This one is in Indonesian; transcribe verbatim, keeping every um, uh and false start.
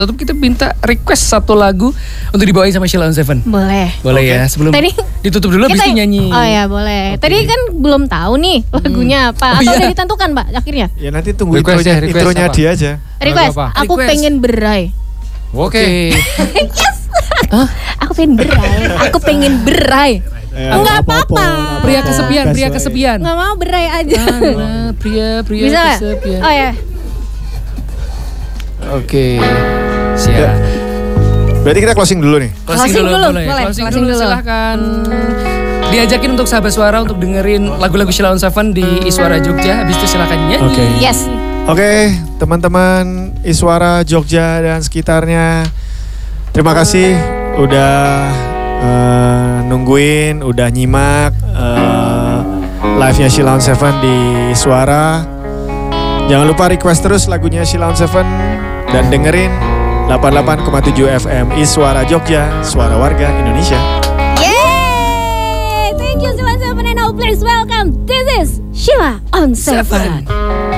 Tetap kita minta request satu lagu untuk dibawain sama Sheila on Seven. Boleh. Boleh okay. ya, sebelum Tadi, ditutup dulu habis itu nyanyi. Oh ya boleh. Okay. Tadi kan belum tahu nih lagunya apa. Oh, Atau iya? udah ditentukan Mbak akhirnya? Ya nanti tunggu request intronya, ya, request intronya apa? dia aja. Request, apa? aku Request. pengen berai. Oke. Okay. Yes. Huh? Aku pengen berai. Aku pengen berai. Ya, enggak apa-apa. Pria kesepian, pria kesepian. Enggak mau berai aja. Ah, pria, pria Bisa gak? kesepian. Oh ya. Oke. Siap. Berarti kita closing dulu nih. Closing, Closing dulu, dulu, boleh. boleh. Closing, Closing dulu, dulu. silahkan. Diajakin untuk sahabat suara untuk dengerin lagu-lagu Sheila on Seven di Iswara Jogja. Habis itu silahkan nyanyi. Oke. Yes. Oke, teman-teman Iswara Jogja dan sekitarnya, terima kasih udah uh, nungguin, udah nyimak uh, live-nya Sheila on Seven di Iswara. Jangan lupa request terus lagunya Sheila on Seven dan dengerin delapan puluh delapan koma tujuh F M Iswara Jogja, suara warga Indonesia. Yay! Thank you Sheila on Seven and now please welcome. This is Sheila on Seven. Seven.